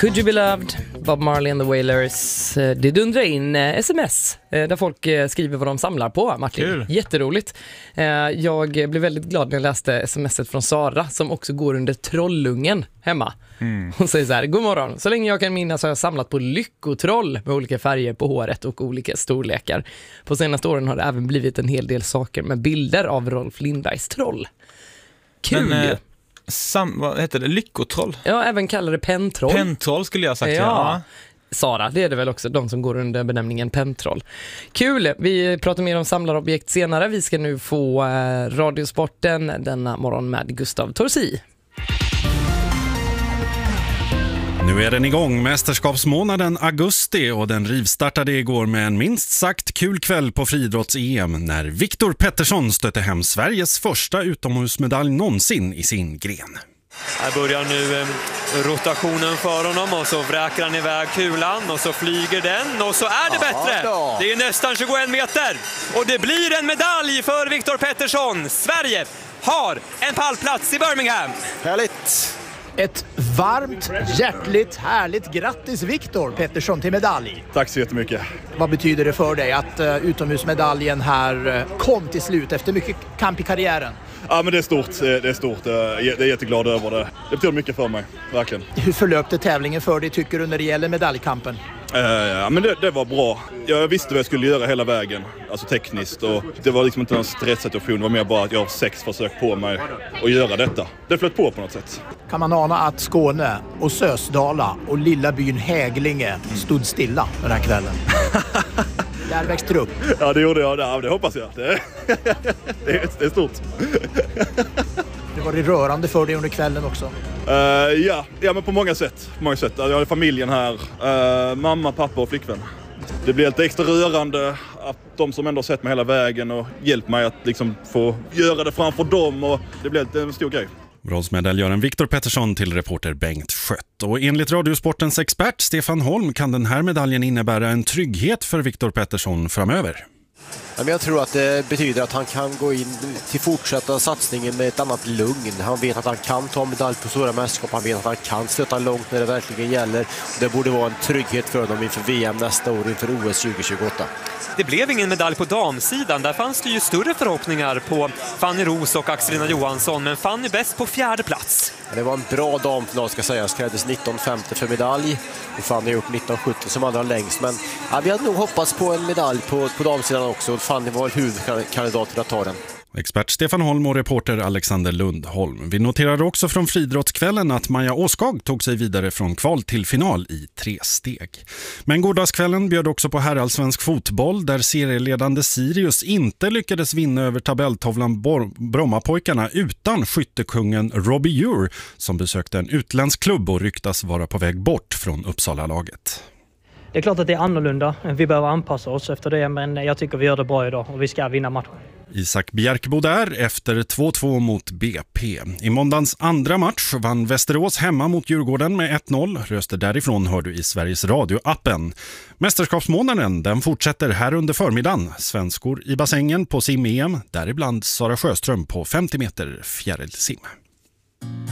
Could You Be Loved, Bob Marley and the Wailers. Det dundrar in sms där folk skriver vad de samlar på, Martin. Kul. Jätteroligt. Jag blev väldigt glad när jag läste smset från Sara som också går under trollungen hemma. Hon säger så här: god morgon, så länge jag kan minnas har jag samlat på lyckotroll med olika färger på håret och olika storlekar. På senaste åren har det även blivit en hel del saker med bilder av Rolf Lindbergs troll. Kul. Men, vad heter det? Lyckotroll? Ja, även kallar det pentroll. Pentroll skulle jag ha sagt. Ja. Sara, det är det väl också, de som går under benämningen pentroll. Kul, vi pratar mer om samlarobjekt senare. Vi ska nu få Radiosporten denna morgon med Gustav Torsi. Nu är den igång, mästerskapsmånaden augusti, och den rivstartade igår med en minst sagt kul kväll på friidrotts-EM när Viktor Pettersson stötte hem Sveriges första utomhusmedalj någonsin i sin gren. Här börjar nu rotationen för honom och så vräker han iväg kulan och så flyger den och så är det bättre. Det är nästan 21 meter och det blir en medalj för Viktor Pettersson. Sverige har en pallplats i Birmingham. Härligt! Ett varmt, hjärtligt, härligt grattis Viktor Pettersson till medalj. Tack så jättemycket. Vad betyder det för dig att utomhusmedaljen här kom till slut efter mycket kamp i karriären? Ja, men det är stort. Det är stort. Jag är jätteglad över det. Det betyder mycket för mig, verkligen. Hur förlöpte tävlingen för dig, tycker du, när det gäller medaljkampen? Ja, men det var bra. Jag visste vad jag skulle göra hela vägen, alltså tekniskt. Och det var liksom inte någon stresssituation, det var mer bara att jag har 6 försök på mig att göra detta. Det flöt på något sätt. Kan man ana att Skåne och Sösdala och lilla byn Häglinge stod stilla den här kvällen? Där växte upp. Ja, det gjorde jag. Det hoppas jag. Det är stort. Det var det rörande för dig under kvällen också? Ja, men på många sätt. Jag har familjen här. Mamma, pappa och flickvän. Det blir lite extra rörande att de som ändå har sett mig hela vägen och hjälpt mig att liksom få göra det framför dem. Och det blir lite en stor grej. Bronsmedaljören Viktor Pettersson till reporter Bengt Schött. Och enligt Radiosportens expert Stefan Holm kan den här medaljen innebära en trygghet för Viktor Pettersson framöver. Jag tror att det betyder att han kan gå in till fortsätta satsningen med ett annat lugn. Han vet att han kan ta medalj på stora mästerskap. Han vet att han kan stöta långt när det verkligen gäller. Det borde vara en trygghet för dem inför VM nästa år, inför OS 2028. Det blev ingen medalj på damsidan. Där fanns det ju större förhoppningar på Fanny Ros och Axelina Johansson. Men Fanny bäst på 4:e plats. Det var en bra damfinal, ska sägas. Krävdes 19,50 för medalj. Och Fanny har gjort 19,70 som andra längst. Men vi hade nog hoppats på en medalj på damsidan också. Fanny var huvudkandidat till att ta den. Expert Stefan Holm och reporter Alexander Lundholm. Vi noterade också från friidrottskvällen att Maja Åskag tog sig vidare från kval till final i 3 steg. Men gårdagskvällen bjöd också på herrallsvensk fotboll där serieledande Sirius inte lyckades vinna över tabelltavlan Brommapojkarna utan skyttekungen Robbie Ure som besökte en utländsk klubb och ryktas vara på väg bort från Uppsala-laget. Det är klart att det är annorlunda. Vi behöver anpassa oss efter det, men jag tycker vi gör det bra idag och vi ska vinna matchen. Isak Bjerkbo där efter 2-2 mot BP. I måndagens andra match vann Västerås hemma mot Djurgården med 1-0. Röster därifrån hör du i Sveriges Radio-appen. Mästerskapsmånaden den fortsätter här under förmiddagen. Svenskor i bassängen på sim-EM, däribland Sara Sjöström på 50 meter fjärilsim.